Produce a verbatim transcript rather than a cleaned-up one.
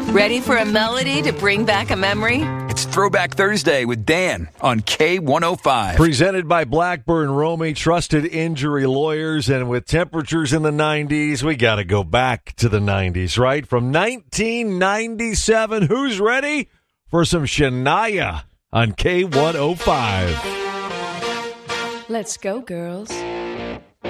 Ready for a melody to bring back a memory? It's Throwback Thursday with Dan on K one oh five. Presented by Blackburn Romy, trusted injury lawyers. And with temperatures in the nineties, we got to go back to the nineties, right? From nineteen ninety-seven, who's ready for some Shania on K one oh five? Let's go, girls.